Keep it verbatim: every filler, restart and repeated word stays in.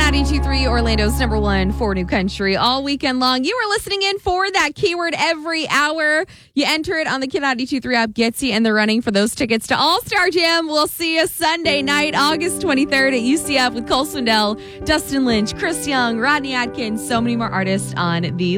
ninety-two point three, Orlando's number one for new country all weekend long. You are listening in for that keyword every hour. You enter it on the Kid ninety-two point three app, gets you in the running for those tickets to All-Star Jam. We'll see you Sunday night, August twenty-third at U C F with Cole Swindell, Dustin Lynch, Chris Young, Rodney Atkins, so many more artists on the